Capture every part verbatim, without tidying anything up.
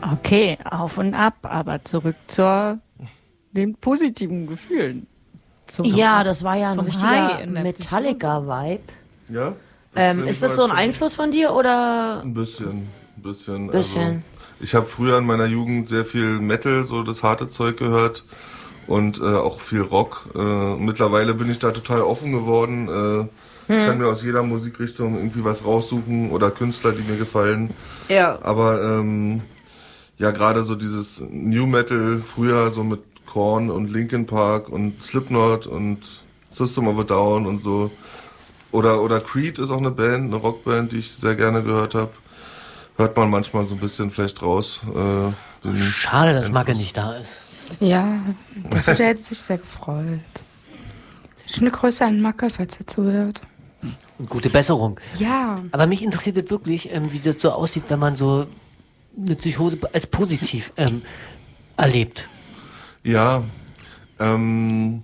Okay, auf und ab, aber zurück zu den positiven Gefühlen. Zum Ja, das war ja ein zum richtiger High in der Metallica-Vibe. Ja? Ähm, ist das so ein Einfluss von dir oder? Ein bisschen, ein bisschen. Bisschen. Also, ich habe früher in meiner Jugend sehr viel Metal, so das harte Zeug gehört und äh, auch viel Rock. Äh, mittlerweile bin ich da total offen geworden. Äh, hm. Ich kann mir aus jeder Musikrichtung irgendwie was raussuchen oder Künstler, die mir gefallen. Ja. Aber ähm, ja, gerade so dieses New Metal früher so mit Korn und Linkin Park und Slipknot und System of a Down und so. Oder, oder Creed ist auch eine Band, eine Rockband, die ich sehr gerne gehört habe. Hört man manchmal so ein bisschen vielleicht raus. Äh, den Schade, dass Einfluss. Magge nicht da ist. Ja, der hätte sich sehr gefreut. Schöne Grüße an Macke, falls er zuhört. Und gute Besserung. Ja. Aber mich interessiert es wirklich, ähm, wie das so aussieht, wenn man so eine Psychose als positiv ähm, erlebt. Ja, ähm,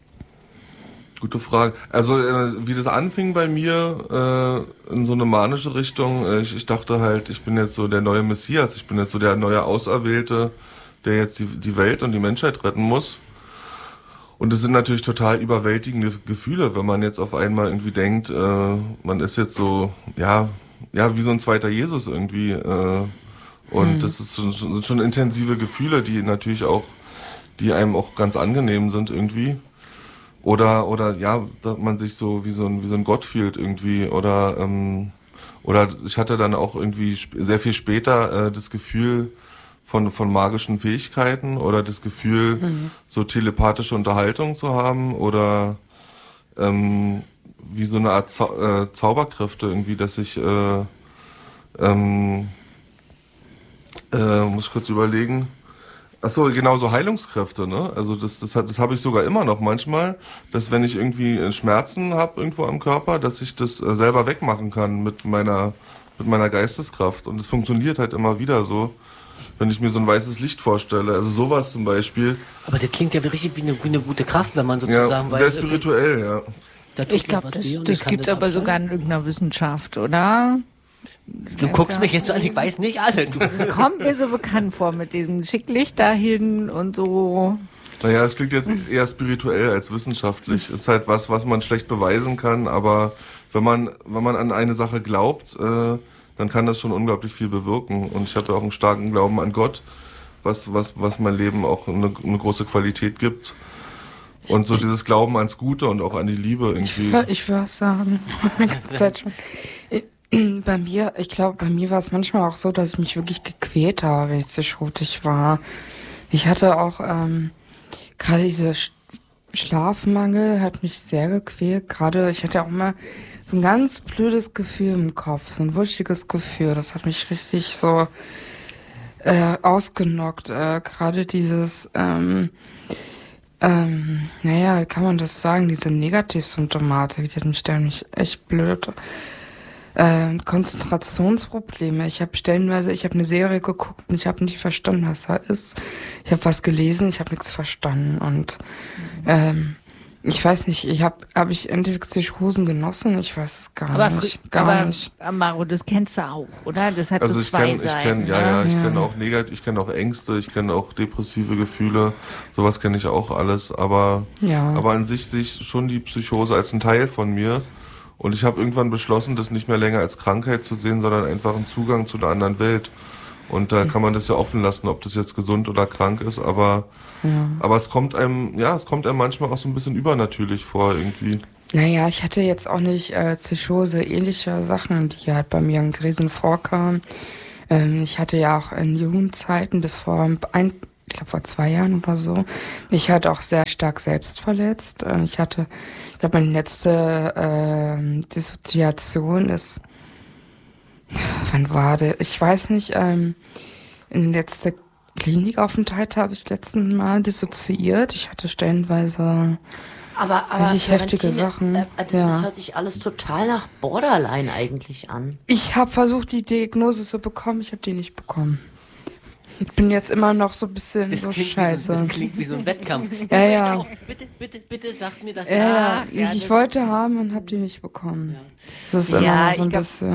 gute Frage. Also äh, wie das anfing bei mir äh, in so eine manische Richtung, äh, ich, ich dachte halt, ich bin jetzt so der neue Messias, ich bin jetzt so der neue Auserwählte, der jetzt die, die Welt und die Menschheit retten muss. Und es sind natürlich total überwältigende Gefühle, wenn man jetzt auf einmal irgendwie denkt, äh, man ist jetzt so, ja, ja, wie so ein zweiter Jesus irgendwie. Äh, und mhm. das ist, sind schon intensive Gefühle, die natürlich auch, die einem auch ganz angenehm sind irgendwie. Oder, oder ja, dass man sich so wie so ein, wie so ein Gott fühlt irgendwie. Oder, ähm, oder ich hatte dann auch irgendwie sp- sehr viel später äh, das Gefühl, von von magischen Fähigkeiten oder das Gefühl, mhm. so telepathische Unterhaltung zu haben oder ähm, wie so eine Art Zau- äh, Zauberkräfte irgendwie, dass ich äh, ähm, äh, muss ich kurz überlegen. Ach so, genau, so Heilungskräfte, ne? Also das das hat das habe ich sogar immer noch manchmal, dass wenn ich irgendwie Schmerzen habe irgendwo am Körper, dass ich das äh, selber wegmachen kann mit meiner mit meiner Geisteskraft und es funktioniert halt immer wieder so. Wenn ich mir so ein weißes Licht vorstelle, also sowas zum Beispiel. Aber das klingt ja richtig wie eine, wie eine gute Kraft, wenn man sozusagen ja, weiß. sehr spirituell, ja. Da ich glaube, das, das gibt es aber abstellen. Sogar in irgendeiner Wissenschaft, oder? Du ich guckst mich jetzt so an, ich weiß nicht alle. Du. Das kommt mir so bekannt vor mit diesem schick Licht dahin und so. Naja, es klingt jetzt eher spirituell als wissenschaftlich. Es ist halt was, was man schlecht beweisen kann, aber wenn man, wenn man an eine Sache glaubt, äh, dann kann das schon unglaublich viel bewirken. Und ich habe auch einen starken Glauben an Gott, was, was, was mein Leben auch eine, eine große Qualität gibt. Und so dieses Glauben ans Gute und auch an die Liebe irgendwie. Ich, ich würde sagen, Zeit schon. Bei mir, ich glaube, bei mir war es manchmal auch so, dass ich mich wirklich gequält habe, wenn ich psychotisch war. Ich hatte auch ähm, gerade diese Sch- Schlafmangel, hat mich sehr gequält. Gerade, ich hatte auch immer so ein ganz blödes Gefühl im Kopf, so ein wuschiges Gefühl. Das hat mich richtig so äh, ausgenockt. Äh, Gerade dieses, ähm, ähm, naja, wie kann man das sagen, diese Negativsymptomatik, die hat mich ständig echt blöd. Äh, Konzentrationsprobleme. Ich habe stellenweise, ich habe eine Serie geguckt und ich habe nicht verstanden, was da ist. Ich habe was gelesen, ich habe nichts verstanden und ähm, ich weiß nicht, ich habe hab ich Psychosen genossen? Ich weiß es gar aber nicht. Fr- Gar aber, nicht. Maro, das kennst du auch, oder? Das hat also so ich zwei kenn, Seiten. Ich kenne, ja, ja, ich ja. kenne auch negativ, ich kenne auch Ängste, ich kenne auch depressive Gefühle, sowas kenne ich auch alles, aber, Ja. aber an sich sehe ich schon die Psychose als ein Teil von mir. Und ich habe irgendwann beschlossen, das nicht mehr länger als Krankheit zu sehen, sondern einfach einen Zugang zu einer anderen Welt. Und da kann man das ja offen lassen, ob das jetzt gesund oder krank ist, aber, Ja. aber es kommt einem, ja, es kommt einem manchmal auch so ein bisschen übernatürlich vor irgendwie. Naja, ich hatte jetzt auch nicht äh, Psychose, ähnliche Sachen, die halt bei mir in Krisen vorkamen. Ähm, ich hatte ja auch in Jugendzeiten bis vor ein, ich glaube vor zwei Jahren oder so, mich halt auch sehr stark selbst verletzt. Ähm, ich hatte, ich glaube, meine letzte äh, Dissoziation ist, wann war der? Ich weiß nicht, ähm, in letzte Klinikaufenthalt habe ich letzten Mal dissoziiert. Ich hatte stellenweise Aber, aber richtig heftige Florentine, Sachen. Äh, äh, Ja. Das hört sich alles total nach Borderline eigentlich an. Ich habe versucht, die Diagnose zu bekommen. Ich habe die nicht bekommen. Ich bin jetzt immer noch so ein bisschen Das so klingt, scheiße. wie so, das klingt wie so ein Wettkampf. Ich Ja, möchte ja. auch, bitte, bitte, bitte sagt mir das. Ja, ja, Ach, ich, ich das- wollte haben und habe die nicht bekommen. Ja. Das ist immer Ja, noch so ein ich glaub- bisschen.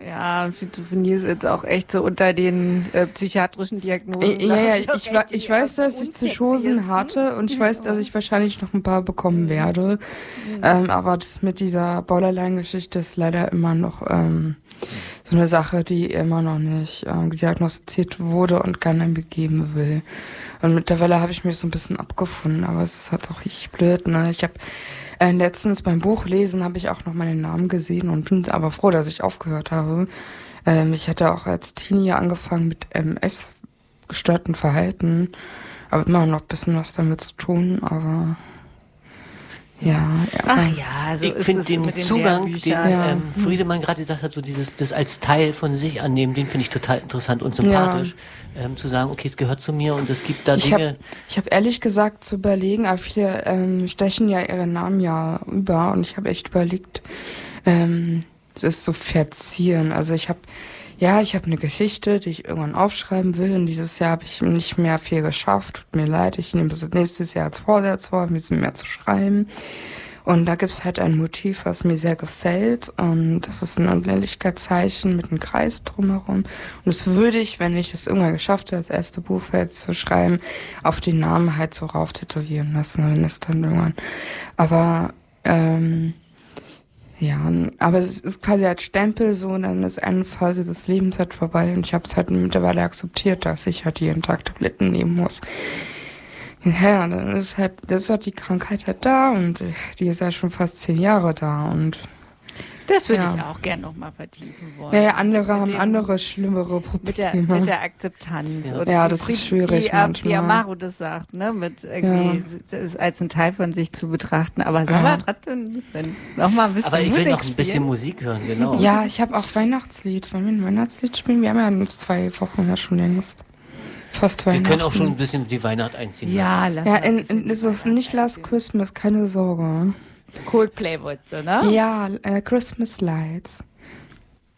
Ja, Schizophrenie ist jetzt auch echt so unter den äh, psychiatrischen Diagnosen. Ja, ja, ich, auch ich, echt wa- die ich weiß, dass ich Psychosen unsexiesten. hatte und ich weiß, dass ich wahrscheinlich noch ein paar bekommen werde. Ähm, aber das mit dieser Borderline-Geschichte ist leider immer noch ähm, so eine Sache, die immer noch nicht ähm, diagnostiziert wurde und keiner mir geben will. Und mittlerweile habe ich mich so ein bisschen abgefunden, aber es ist halt auch richtig blöd, ne? Ich habe äh, letztens beim Buchlesen habe ich auch noch meinen Namen gesehen und bin aber froh, dass ich aufgehört habe. Ähm, ich hatte auch als Teenie angefangen mit M S, gestörten Verhalten, aber immer noch ein bisschen was damit zu tun, aber ja. ja. Ach ja, also Ich ist finde es den mit den Zugang, den Lehrbüchern. Ja. ähm, Friedemann gerade gesagt hat, so dieses das als Teil von sich annehmen, den finde ich total interessant und sympathisch. Ähm, zu sagen, okay, es gehört zu mir und es gibt da Ich Dinge. habe ich hab ehrlich gesagt zu überlegen, aber viele ähm, stechen ja ihre Namen ja über und ich habe echt überlegt, ähm, es ist so verzieren. Also ich habe, ja, ich habe eine Geschichte, die ich irgendwann aufschreiben will und dieses Jahr habe ich nicht mehr viel geschafft. Tut mir leid, ich nehme das nächstes Jahr als Vorsatz vor, ein bisschen mehr zu schreiben. Und da gibt's halt ein Motiv, was mir sehr gefällt. Und das ist ein Unendlichkeitszeichen mit einem Kreis drumherum. Und das würde ich, wenn ich es irgendwann geschafft habe, das erste Buch fertig zu schreiben, auf den Namen halt so rauf tätowieren lassen, wenn es dann irgendwann. Aber, ähm, ja, aber es ist quasi als Stempel so, dann ist eine Phase des Lebens halt vorbei. Und ich habe es halt mittlerweile akzeptiert, dass ich halt jeden Tag Tabletten nehmen muss. Ja, dann ist halt, das ist halt die Krankheit halt da und die ist ja schon fast zehn Jahre da und Das würde Ja. ich auch gern noch mal vertiefen wollen. ja, ja andere haben dem- andere schlimmere Mit der, Probleme. mit der Akzeptanz. Ja. Und Ja, wie das ist Fried- schwierig wie, Am- manchmal. Wie Amaro das sagt, ne, mit irgendwie, es als ein Teil von sich zu betrachten. Aber sag mal trotzdem, wenn noch mal ein bisschen Aber ich will Musik noch ein bisschen spielen. Musik hören, genau. Ja, ich habe auch Weihnachtslied. Wollen wir ein Weihnachtslied spielen? Wir haben ja in zwei Wochen ja schon längst. Fast Wir Weihnachten. können auch schon ein bisschen die Weihnacht einziehen Ja, lass Ja, mal ein in, bisschen in, es ist nicht Last Christmas, keine Sorge. Coldplay wolltest du, ne? Ja, äh, Christmas Lights.